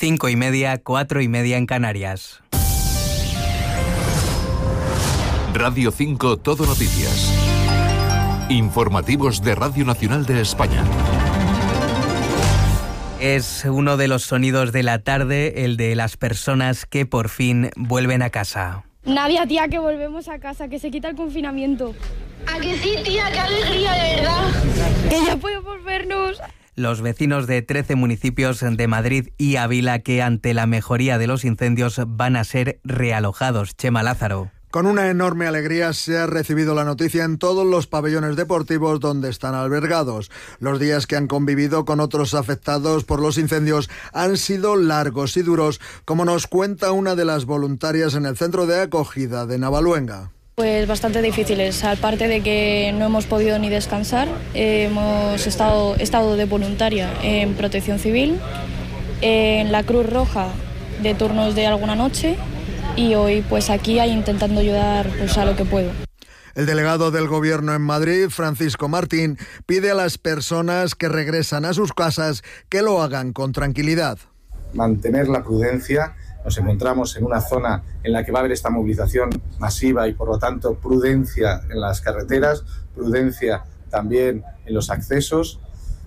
5:30, 4:30 en Canarias. Radio 5 Todo Noticias. Informativos de Radio Nacional de España. Es uno de los sonidos de la tarde, el de las personas que por fin vuelven a casa. Nadia, tía, que volvemos a casa, que se quita el confinamiento. ¿A que sí, tía? ¡Qué alegría, de verdad! Que ya podemos vernos. Los vecinos de 13 municipios de Madrid y Ávila que ante la mejoría de los incendios van a ser realojados. Chema Lázaro. Con una enorme alegría se ha recibido la noticia en todos los pabellones deportivos donde están albergados. Los días que han convivido con otros afectados por los incendios han sido largos y duros, como nos cuenta una de las voluntarias en el centro de acogida de Navaluenga. Pues bastante difíciles, aparte de que no hemos podido ni descansar. Hemos estado de voluntaria en Protección Civil, en la Cruz Roja de turnos de alguna noche, y hoy pues aquí intentando ayudar pues a lo que puedo. El delegado del Gobierno en Madrid, Francisco Martín, pide a las personas que regresan a sus casas que lo hagan con tranquilidad. Mantener la prudencia. Nos encontramos en una zona en la que va a haber esta movilización masiva y por lo tanto prudencia en las carreteras, prudencia también en los accesos.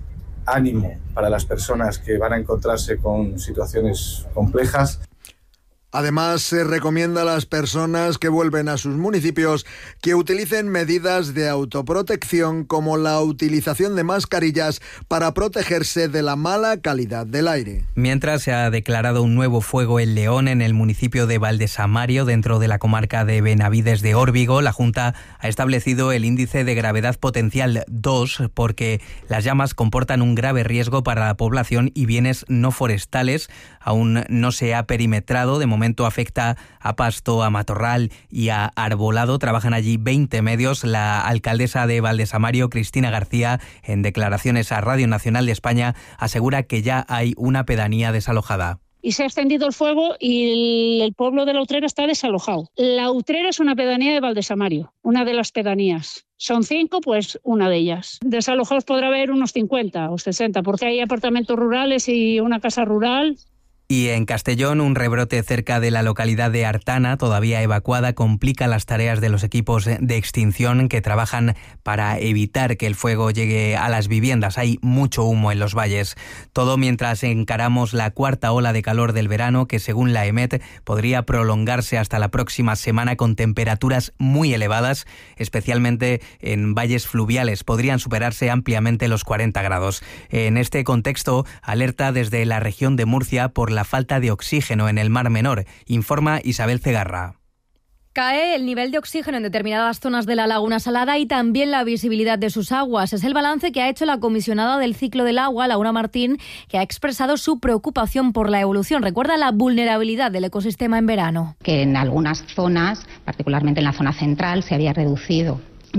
Ánimo para las personas que van a encontrarse con situaciones complejas. Además, se recomienda a las personas que vuelven a sus municipios que utilicen medidas de autoprotección como la utilización de mascarillas para protegerse de la mala calidad del aire. Mientras se ha declarado un nuevo fuego en León, en el municipio de Valdesamario, dentro de la comarca de Benavides de Órbigo, la Junta ha establecido el índice de gravedad potencial 2 porque las llamas comportan un grave riesgo para la población y bienes no forestales. Aún no se ha perimetrado, de momento afecta a pasto, a matorral y a arbolado. Trabajan allí 20 medios. La alcaldesa de Valdesamario, Cristina García, en declaraciones a Radio Nacional de España, asegura que ya hay una pedanía desalojada. Y se ha extendido el fuego y el pueblo de La Utrera está desalojado. La Utrera es una pedanía de Valdesamario, una de las pedanías. Son 5, pues una de ellas. Desalojados podrá haber unos 50 o 60, porque hay apartamentos rurales y una casa rural. Y en Castellón, un rebrote cerca de la localidad de Artana, todavía evacuada, complica las tareas de los equipos de extinción que trabajan para evitar que el fuego llegue a las viviendas. Hay mucho humo en los valles. Todo mientras encaramos la cuarta ola de calor del verano, que según la EMET podría prolongarse hasta la próxima semana con temperaturas muy elevadas, especialmente en valles fluviales. Podrían superarse ampliamente los 40 grados. En este contexto, alerta desde la región de Murcia por la falta de oxígeno en el Mar Menor, informa Isabel Cegarra. Cae el nivel de oxígeno en determinadas zonas de la Laguna Salada y también la visibilidad de sus aguas. Es el balance que ha hecho la comisionada del ciclo del agua, Laura Martín, que ha expresado su preocupación por la evolución. Recuerda la vulnerabilidad del ecosistema en verano. Que en algunas zonas, particularmente en la zona central, se había reducido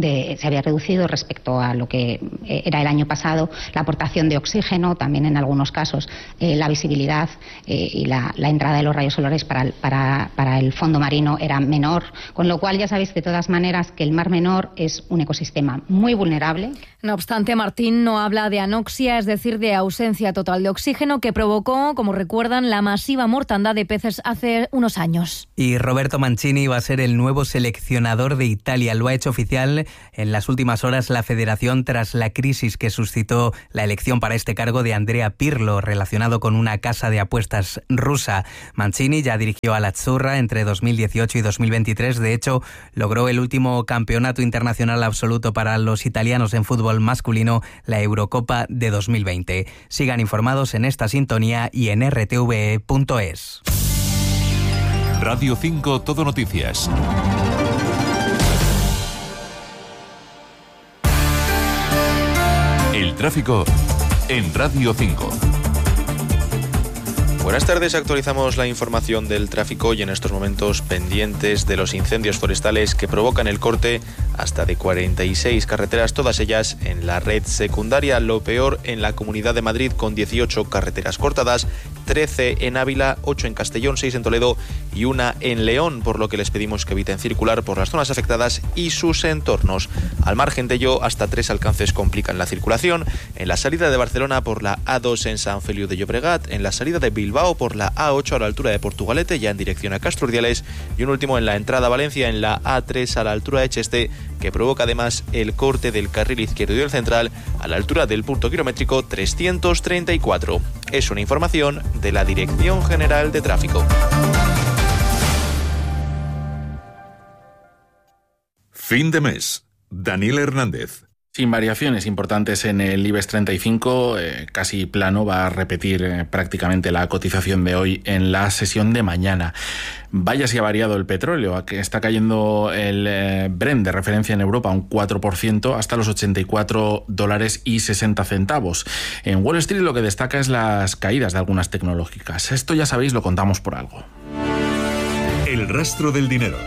respecto a lo que era el año pasado la aportación de oxígeno, también en algunos casos la visibilidad y la entrada de los rayos solares para el fondo marino era menor, con lo cual ya sabéis de todas maneras que el Mar Menor es un ecosistema muy vulnerable. No obstante, Martín no habla de anoxia, es decir, de ausencia total de oxígeno, que provocó, como recuerdan, la masiva mortandad de peces hace unos años. Y Roberto Mancini va a ser el nuevo seleccionador de Italia. Lo ha hecho oficial en las últimas horas la federación tras la crisis que suscitó la elección para este cargo de Andrea Pirlo, relacionado con una casa de apuestas rusa. Mancini ya dirigió a la Azzurra entre 2018 y 2023. De hecho, logró el último campeonato internacional absoluto para los italianos en fútbol masculino, la Eurocopa de 2020. Sigan informados en esta sintonía y en rtve.es. Radio 5 Todo Noticias. El tráfico en Radio 5. Buenas tardes, actualizamos la información del tráfico y en estos momentos pendientes de los incendios forestales que provocan el corte hasta de 46 carreteras, todas ellas en la red secundaria. Lo peor en la Comunidad de Madrid, con 18 carreteras cortadas, 13 en Ávila, 8 en Castellón, 6 en Toledo y 1 en León, por lo que les pedimos que eviten circular por las zonas afectadas y sus entornos. Al margen de ello, hasta 3 alcances complican la circulación: en la salida de Barcelona por la A2 en San Feliu de Llobregat, en la salida de Bilbao Bilbao por la A8 a la altura de Portugalete, ya en dirección a Castro Urdiales, y un último en la entrada a Valencia en la A3 a la altura de Cheste, que provoca además el corte del carril izquierdo y el central a la altura del punto kilométrico 334. Es una información de la Dirección General de Tráfico. Fin de mes. Daniel Hernández. Sin variaciones importantes en el IBEX 35, casi plano, va a repetir prácticamente la cotización de hoy en la sesión de mañana. Vaya si ha variado el petróleo, que está cayendo el Brent de referencia en Europa un 4% hasta los $84.60. En Wall Street lo que destaca es las caídas de algunas tecnológicas. Esto ya sabéis, lo contamos por algo. El rastro del dinero.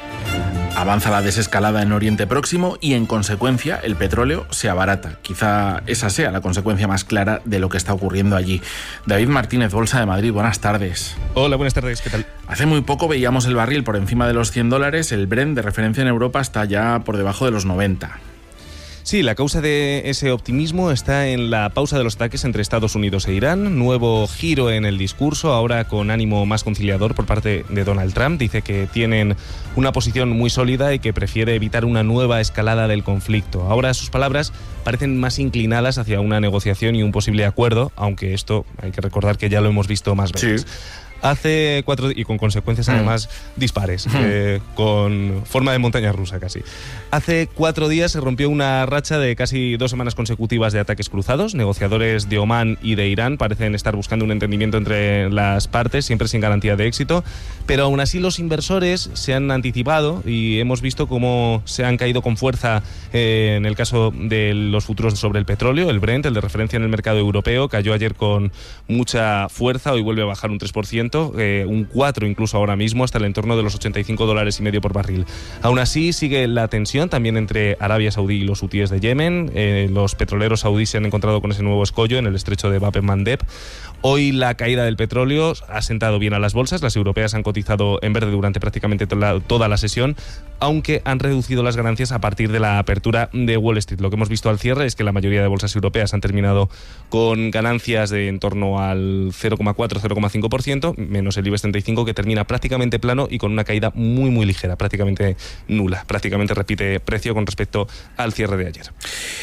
Avanza la desescalada en Oriente Próximo y, en consecuencia, el petróleo se abarata. Quizá esa sea la consecuencia más clara de lo que está ocurriendo allí. David Martínez, Bolsa de Madrid, buenas tardes. Hola, buenas tardes, ¿qué tal? Hace muy poco veíamos el barril por encima de los $100, el Brent de referencia en Europa está ya por debajo de los 90. Sí, la causa de ese optimismo está en la pausa de los ataques entre Estados Unidos e Irán, nuevo giro en el discurso, ahora con ánimo más conciliador por parte de Donald Trump. Dice que tienen una posición muy sólida y que prefiere evitar una nueva escalada del conflicto. Ahora sus palabras parecen más inclinadas hacia una negociación y un posible acuerdo, aunque esto hay que recordar que ya lo hemos visto más veces. Sí. Hace 4 y con consecuencias además dispares, con forma de montaña rusa casi. Hace 4 días se rompió una racha de casi 2 semanas consecutivas de ataques cruzados. Negociadores de Omán y de Irán parecen estar buscando un entendimiento entre las partes, siempre sin garantía de éxito, pero aún así los inversores se han anticipado y hemos visto cómo se han caído con fuerza en el caso de los futuros sobre el petróleo. El Brent, el de referencia en el mercado europeo, cayó ayer con mucha fuerza, hoy vuelve a bajar un 3%. Un 4 incluso ahora mismo, hasta el entorno de los $85.50 por barril. Aún así sigue la tensión también entre Arabia Saudí y los hutíes de Yemen. Los petroleros saudíes se han encontrado con ese nuevo escollo en el estrecho de Bab el Mandeb. Hoy la caída del petróleo ha sentado bien a las bolsas. Las europeas han cotizado en verde durante prácticamente toda la sesión, aunque han reducido las ganancias a partir de la apertura de Wall Street. Lo que hemos visto al cierre es que la mayoría de bolsas europeas han terminado con ganancias de en torno al 0,4-0,5%, menos el IBEX 35, que termina prácticamente plano y con una caída muy muy ligera, prácticamente nula. Prácticamente repite precio con respecto al cierre de ayer.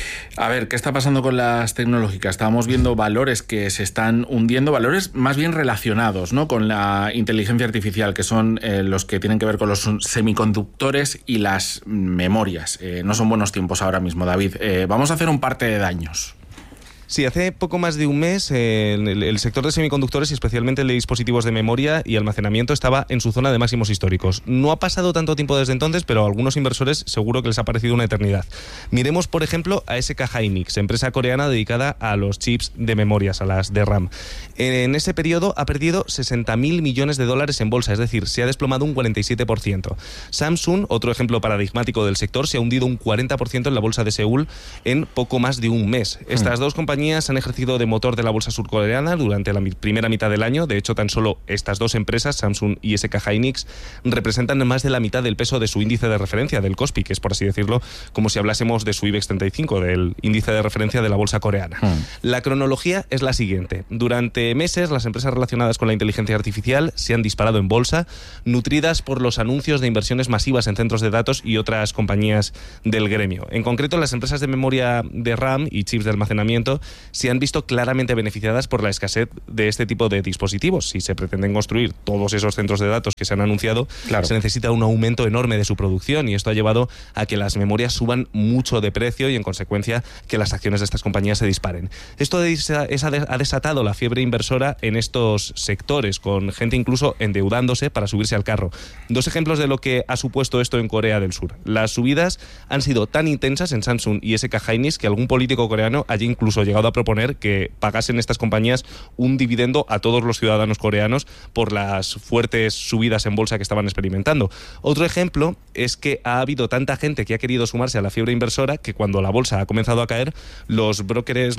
A ver, ¿qué está pasando con las tecnológicas? Estábamos viendo valores que se están hundiendo, valores más bien relacionados, ¿no?, con la inteligencia artificial, que son los que tienen que ver con los semiconductores y las memorias. No son buenos tiempos ahora mismo, David. Vamos a hacer un parte de daños. Sí, hace poco más de un mes el sector de semiconductores y especialmente el de dispositivos de memoria y almacenamiento estaba en su zona de máximos históricos. No ha pasado tanto tiempo desde entonces, pero a algunos inversores seguro que les ha parecido una eternidad. Miremos, por ejemplo, a SK Hynix, empresa coreana dedicada a los chips de memorias, a las de RAM. En ese periodo ha perdido $60.000 millones en bolsa, es decir, se ha desplomado un 47%. Samsung, otro ejemplo paradigmático del sector, se ha hundido un 40% en la bolsa de Seúl en poco más de un mes. Estas dos compañías han ejercido de motor de la bolsa surcoreana durante la primera mitad del año. De hecho, tan solo estas dos empresas, Samsung y SK Hynix, representan más de la mitad del peso de su índice de referencia, del Kospi, que es, por así decirlo, como si hablásemos de su IBEX 35, del índice de referencia de la bolsa coreana. La cronología es la siguiente. Durante meses, las empresas relacionadas con la inteligencia artificial se han disparado en bolsa, nutridas por los anuncios de inversiones masivas en centros de datos y otras compañías del gremio. En concreto, las empresas de memoria de RAM y chips de almacenamiento se han visto claramente beneficiadas por la escasez de este tipo de dispositivos. Si se pretenden construir todos esos centros de datos que se han anunciado, se necesita un aumento enorme de su producción, y esto ha llevado a que las memorias suban mucho de precio y, en consecuencia, que las acciones de estas compañías se disparen. Esto ha desatado la fiebre inversora en estos sectores, con gente incluso endeudándose para subirse al carro. Dos ejemplos de lo que ha supuesto esto en Corea del Sur. Las subidas han sido tan intensas en Samsung y SK Hynix que algún político coreano haya incluso llegado a proponer que pagasen estas compañías un dividendo a todos los ciudadanos coreanos por las fuertes subidas en bolsa que estaban experimentando. Otro ejemplo es que ha habido tanta gente que ha querido sumarse a la fiebre inversora que cuando la bolsa ha comenzado a caer, los brokers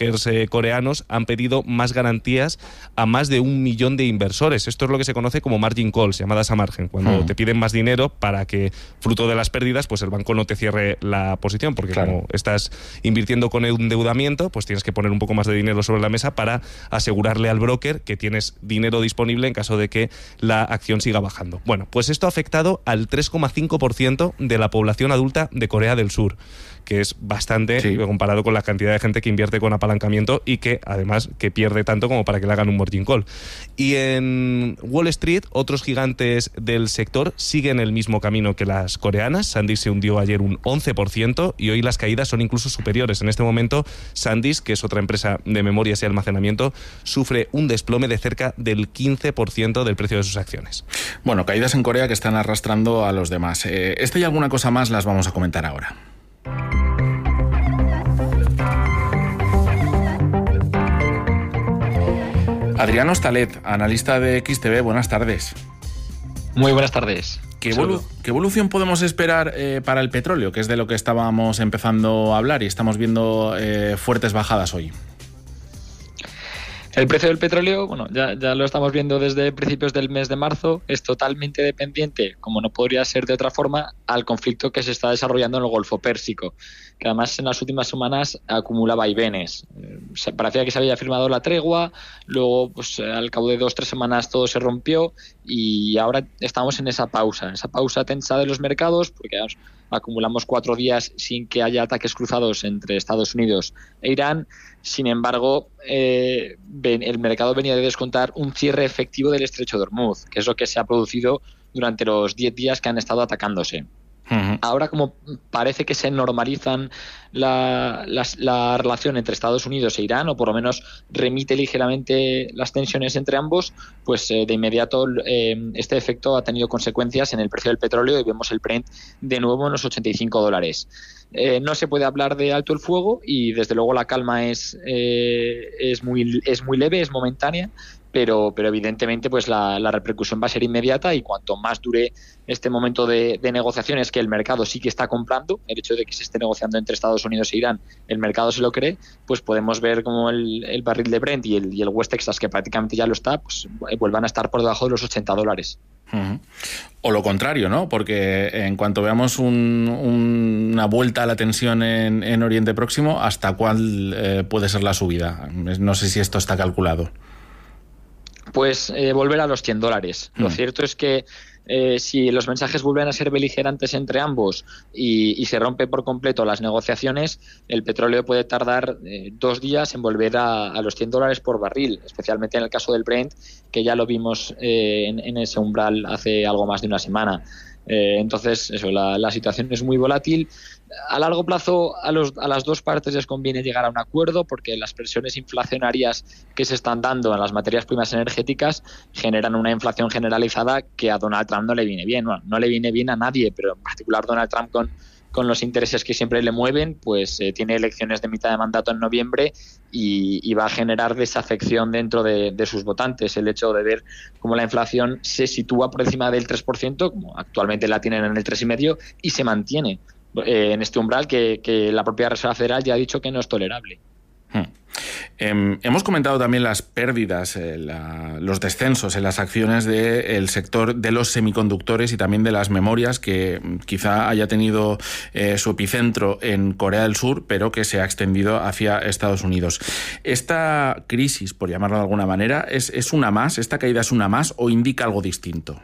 coreanos han pedido más garantías a más de 1 millón de inversores. Esto es lo que se conoce como margin calls, llamadas a margen, cuando te piden más dinero para que, fruto de las pérdidas, pues el banco no te cierre la posición, porque como estás invirtiendo con endeudamiento, pues tienes que poner un poco más de dinero sobre la mesa para asegurarle al broker que tienes dinero disponible en caso de que la acción siga bajando. Bueno, pues esto ha afectado al 3,5% de la población adulta de Corea del Sur, que es bastante comparado con la cantidad de gente que invierte con apalancamiento y que además que pierde tanto como para que le hagan un margin call. Y en Wall Street, otros gigantes del sector siguen el mismo camino que las coreanas. SanDisk se hundió ayer un 11% y hoy las caídas son incluso superiores. En este momento, SanDisk, que es otra empresa de memorias y almacenamiento, sufre un desplome de cerca del 15% del precio de sus acciones. Bueno, caídas en Corea que están arrastrando a los demás. Esta y alguna cosa más las vamos a comentar ahora. Adrián Hostalet, analista de XTB, buenas tardes. Muy buenas tardes. ¿Qué evolución podemos esperar para el petróleo, que es de lo que estábamos empezando a hablar y estamos viendo fuertes bajadas hoy? El precio del petróleo, bueno, ya lo estamos viendo desde principios del mes de marzo, es totalmente dependiente, como no podría ser de otra forma, al conflicto que se está desarrollando en el Golfo Pérsico, que además en las últimas semanas acumula vaivenes. Parecía que se había firmado la tregua, luego pues al cabo de 2-3 semanas todo se rompió y ahora estamos en esa pausa tensa de los mercados, porque acumulamos 4 días sin que haya ataques cruzados entre Estados Unidos e Irán. Sin embargo, el mercado venía de descontar un cierre efectivo del estrecho de Hormuz, que es lo que se ha producido durante los 10 días que han estado atacándose. Uh-huh. Ahora, como parece que se normalizan la relación entre Estados Unidos e Irán, o por lo menos remite ligeramente las tensiones entre ambos, pues de inmediato este efecto ha tenido consecuencias en el precio del petróleo y vemos el Brent de nuevo en los $85. No se puede hablar de alto el fuego y desde luego la calma es muy leve, es momentánea, pero evidentemente pues la repercusión va a ser inmediata y cuanto más dure este momento de negociaciones, que el mercado sí que está comprando, el hecho de que se esté negociando entre Estados Unidos e Irán, el mercado se lo cree, pues podemos ver como el barril de Brent y el West Texas, que prácticamente ya lo está, pues vuelvan a estar por debajo de los $80. Uh-huh. O lo contrario, ¿no? Porque en cuanto veamos una vuelta a la tensión en Oriente Próximo, ¿hasta cuál puede ser la subida? No sé si esto está calculado. Pues volver a los $100. Lo cierto es que si los mensajes vuelven a ser beligerantes entre ambos y se rompe por completo las negociaciones, el petróleo puede tardar 2 días en volver a los $100 por barril, especialmente en el caso del Brent, que ya lo vimos en ese umbral hace algo más de una semana. Entonces, la situación es muy volátil. A largo plazo a las dos partes les conviene llegar a un acuerdo, porque las presiones inflacionarias que se están dando en las materias primas energéticas generan una inflación generalizada que a Donald Trump no le viene bien. Bueno, no le viene bien a nadie, pero en particular Donald Trump con los intereses que siempre le mueven, pues tiene elecciones de mitad de mandato en noviembre y va a generar desafección dentro de sus votantes. El hecho de ver cómo la inflación se sitúa por encima del 3%, como actualmente la tienen en el 3,5%, y se mantiene en este umbral que la propia Reserva Federal ya ha dicho que no es tolerable. Hemos comentado también las pérdidas, los descensos en las acciones del sector de los semiconductores y también de las memorias, que quizá haya tenido su epicentro en Corea del Sur, pero que se ha extendido hacia Estados Unidos. ¿Esta crisis, por llamarlo de alguna manera, es una más? ¿Esta caída es una más o indica algo distinto?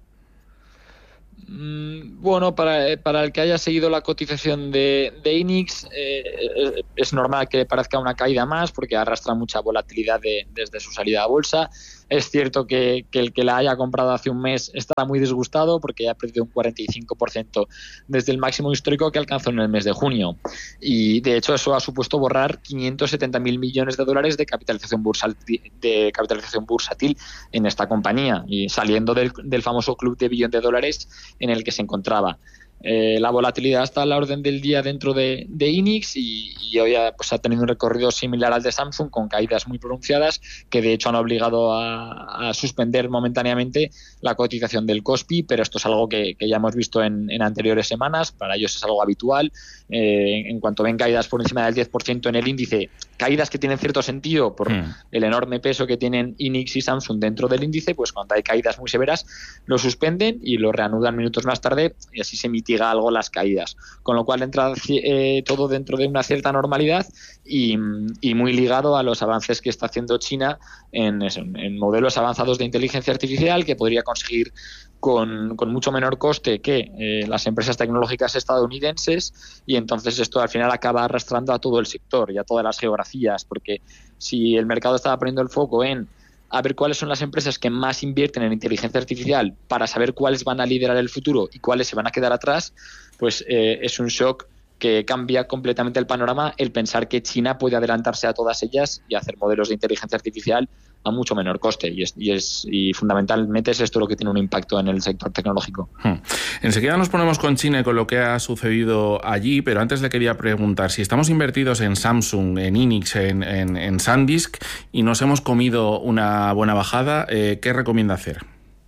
Bueno, para el que haya seguido la cotización de INIX, es normal que parezca una caída más, porque arrastra mucha volatilidad desde su salida a bolsa. Es cierto que el que la haya comprado hace un mes está muy disgustado, porque ya ha perdido un 45% desde el máximo histórico que alcanzó en el mes de junio. Y de hecho eso ha supuesto borrar $570.000 millones de capitalización bursátil en esta compañía, y saliendo del famoso club de $1 billón en el que se encontraba. La volatilidad está a la orden del día dentro de INIX y hoy ha tenido un recorrido similar al de Samsung, con caídas muy pronunciadas que de hecho han obligado a suspender momentáneamente la cotización del Kospi, pero esto es algo que ya hemos visto en anteriores semanas. Para ellos es algo habitual. En cuanto ven caídas por encima del 10% en el índice, caídas que tienen cierto sentido por el enorme peso que tienen INIX y Samsung dentro del índice, pues cuando hay caídas muy severas lo suspenden y lo reanudan minutos más tarde, y así se mitiga mitiga algo las caídas, con lo cual entra todo dentro de una cierta normalidad y muy ligado a los avances que está haciendo China en modelos avanzados de inteligencia artificial que podría conseguir con mucho menor coste que las empresas tecnológicas estadounidenses, y entonces esto al final acaba arrastrando a todo el sector y a todas las geografías, porque si el mercado estaba poniendo el foco en a ver cuáles son las empresas que más invierten en inteligencia artificial para saber cuáles van a liderar el futuro y cuáles se van a quedar atrás, pues es un shock que cambia completamente el panorama el pensar que China puede adelantarse a todas ellas y hacer modelos de inteligencia artificial a mucho menor coste, y fundamentalmente es esto lo que tiene un impacto en el sector tecnológico. Enseguida nos ponemos con China y con lo que ha sucedido allí, pero antes le quería preguntar si estamos invertidos en Samsung, en Hynix, en SanDisk y nos hemos comido una buena bajada, ¿qué recomienda hacer?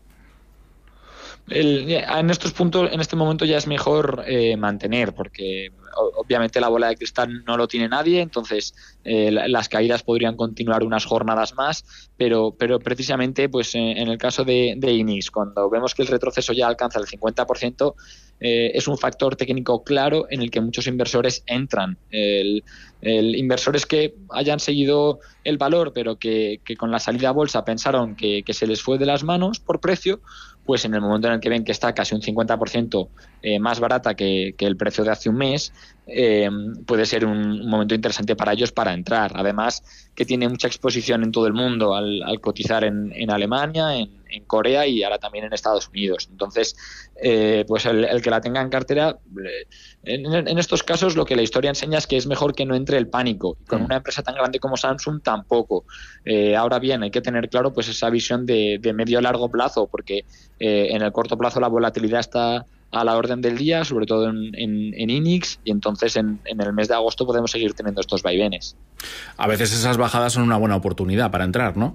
En estos puntos, en este momento ya es mejor mantener, porque obviamente la bola de cristal no lo tiene nadie, entonces las caídas podrían continuar unas jornadas más, pero precisamente pues en el caso de Hynix, cuando vemos que el retroceso ya alcanza el 50%, es un factor técnico claro en el que muchos inversores entran. Inversores que hayan seguido el valor, pero que con la salida a bolsa pensaron que se les fue de las manos por precio, pues en el momento en el que ven que está casi un 50% más barata que el precio de hace un mes, puede ser un momento interesante para ellos para entrar. Además, que tiene mucha exposición en todo el mundo al cotizar en Alemania, en Corea y ahora también en Estados Unidos. Entonces, pues el que la tenga en cartera, en estos casos lo que la historia enseña es que es mejor que no entre el pánico. Y con una empresa tan grande como Samsung tampoco. Ahora bien, hay que tener claro pues esa visión de medio a largo plazo, porque en el corto plazo la volatilidad está a la orden del día, sobre todo en Hynix, y entonces en el mes de agosto podemos seguir teniendo estos vaivenes. A veces esas bajadas son una buena oportunidad para entrar, ¿no?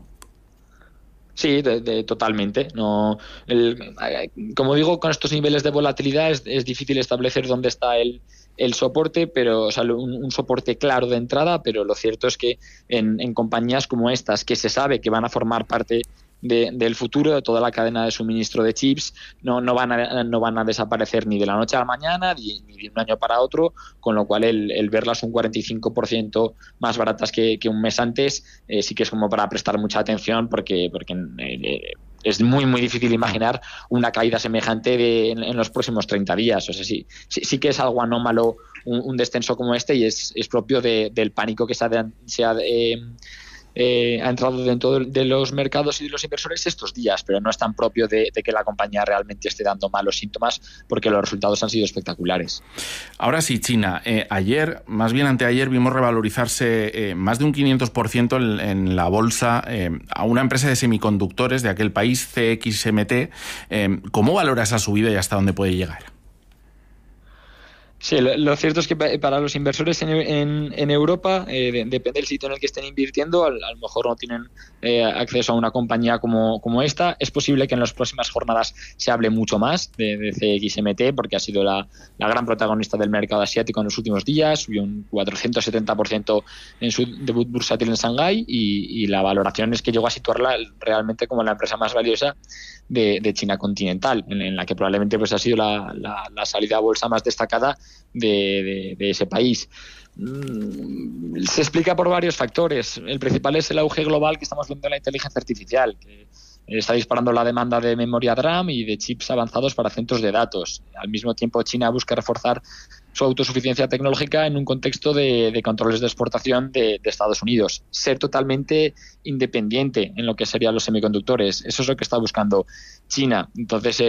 Sí, totalmente. Como digo, con estos niveles de volatilidad es difícil establecer dónde está el soporte, pero un soporte claro de entrada, pero lo cierto es que en compañías como estas, que se sabe que van a formar parte del futuro, de toda la cadena de suministro de chips, no van a desaparecer ni de la noche a la mañana ni de un año para otro, con lo cual el verlas un 45% más baratas que un mes antes sí que es como para prestar mucha atención, porque es muy muy difícil imaginar una caída semejante en los próximos 30 días. O sea, sí que es algo anómalo un descenso como este, y es propio del pánico que se ha entrado dentro de los mercados y de los inversores estos días, pero no es tan propio de que la compañía realmente esté dando malos síntomas, porque los resultados han sido espectaculares. Ahora sí, China. Ayer, más bien anteayer, vimos revalorizarse más de un 500% en la bolsa a una empresa de semiconductores de aquel país, CXMT. ¿Cómo valora esa subida y hasta dónde puede llegar? Sí, lo cierto es que para los inversores en Europa, depende del sitio en el que estén invirtiendo, a lo mejor no tienen acceso a una compañía como esta. Es posible que en las próximas jornadas se hable mucho más de CXMT, porque ha sido la gran protagonista del mercado asiático en los últimos días, subió un 470% en su debut bursátil en Shanghái, y la valoración es que llegó a situarla realmente como la empresa más valiosa de China continental, en la que probablemente pues ha sido la salida a bolsa más destacada de ese país. Se explica por varios factores. El principal es el auge global que estamos viendo en la inteligencia artificial, que está disparando la demanda de memoria DRAM y de chips avanzados para centros de datos. Al mismo tiempo, China busca reforzar su autosuficiencia tecnológica en un contexto de controles de exportación de Estados Unidos. Ser totalmente independiente en lo que serían los semiconductores. Eso es lo que está buscando China. Entonces,